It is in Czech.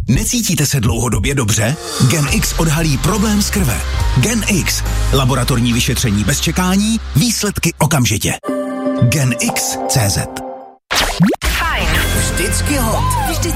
Necítíte se dlouhodobě dobře? GenX odhalí problém z krve. GenX. Laboratorní vyšetření bez čekání, výsledky okamžitě. GenX.cz. Fajn. Vždycky hot. Vždycky